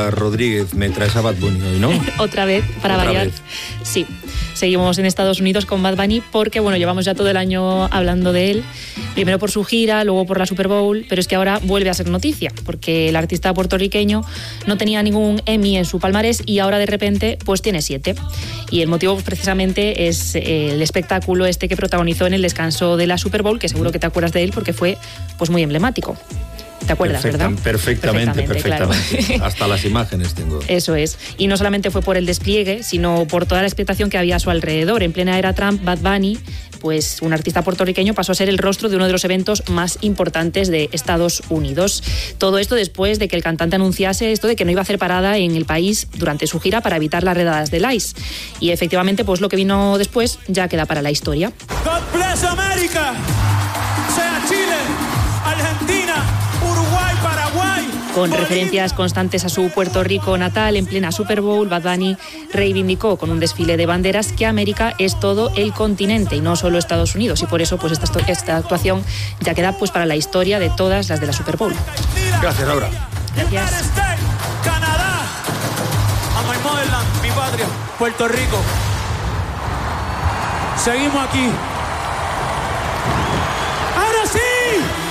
Olga Rodríguez, me traes a Bad Bunny hoy, ¿no? Otra vez, para variar. Sí, seguimos en Estados Unidos con Bad Bunny porque, bueno, llevamos ya todo el año hablando de él. Primero por su gira, luego por la Super Bowl, pero es que ahora vuelve a ser noticia, porque el artista puertorriqueño no tenía ningún Emmy en su palmarés y ahora de repente pues tiene 7. Y el motivo pues, precisamente es el espectáculo este que protagonizó en el descanso de la Super Bowl, que seguro que te acuerdas de él porque fue pues muy emblemático. ¿Te acuerdas, verdad? Perfectamente. Claro. Hasta las imágenes tengo. Eso es. Y no solamente fue por el despliegue, sino por toda la expectación que había a su alrededor. En plena era Trump, Bad Bunny, pues un artista puertorriqueño, pasó a ser el rostro de uno de los eventos más importantes de Estados Unidos. Todo esto después de que el cantante anunciase esto de que no iba a hacer parada en el país durante su gira para evitar las redadas del ICE. Y efectivamente, pues lo que vino después ya queda para la historia. God bless America. Sea Chile, Argentina, Uruguay, Paraguay. Con referencias constantes a su Puerto Rico natal, en plena Super Bowl, Bad Bunny reivindicó con un desfile de banderas que América es todo el continente y no solo Estados Unidos. Y por eso pues esta actuación ya queda pues para la historia de todas las de la Super Bowl. Gracias, Laura. Gracias. Canadá, a my motherland, mi patria, Puerto Rico. Seguimos aquí. ¡Ahora sí!